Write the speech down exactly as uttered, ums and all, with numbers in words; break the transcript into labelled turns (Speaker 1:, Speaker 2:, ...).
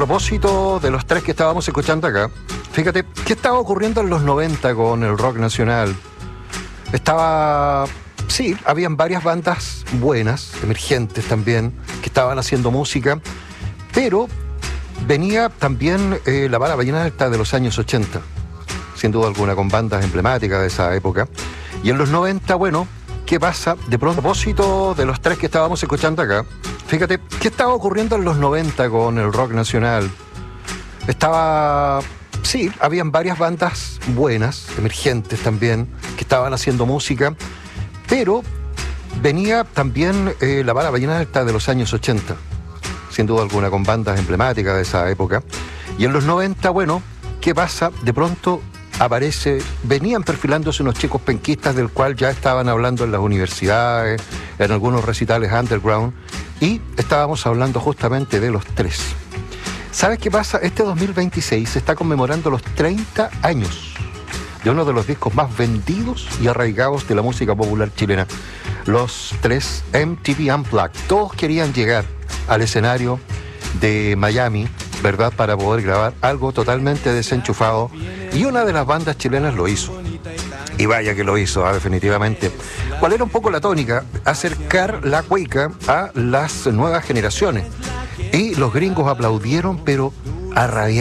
Speaker 1: propósito de los tres que estábamos escuchando acá, fíjate, ¿qué estaba ocurriendo en los noventa con el rock nacional? Estaba... Sí, habían varias bandas buenas, emergentes también, que estaban haciendo música, pero venía también eh, la bala vallenata de los años ochenta, sin duda alguna, con bandas emblemáticas de esa época. Y en los noventa, bueno, ¿qué pasa? De pronto, a propósito de los tres que estábamos escuchando acá, fíjate, ¿qué estaba ocurriendo en los noventa con el rock nacional? Estaba... Sí, habían varias bandas buenas, emergentes también, que estaban haciendo música, pero venía también eh, la bala vallenata de los años ochenta, sin duda alguna, con bandas emblemáticas de esa época. Y en los noventa, bueno, ¿qué pasa? De pronto aparece, venían perfilándose unos chicos penquistas del cual ya estaban hablando en las universidades, en algunos recitales underground, y estábamos hablando justamente de los tres. ¿Sabes qué pasa? Este dos mil veintiséis se está conmemorando los treinta años de uno de los discos más vendidos y arraigados de la música popular chilena. Los tres M T V Unplugged. Todos querían llegar al escenario de Miami, ¿verdad?, para poder grabar algo totalmente desenchufado. Y una de las bandas chilenas lo hizo. Y vaya que lo hizo, ¿eh? Definitivamente. ¿Cuál era un poco la tónica? Acercar la cueca a las nuevas generaciones. Y los gringos aplaudieron, pero a rabiar.